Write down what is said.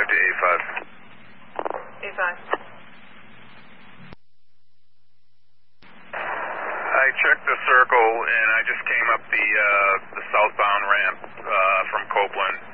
to A5. A5. I checked the circle, and I just came up the southbound ramp from Copeland.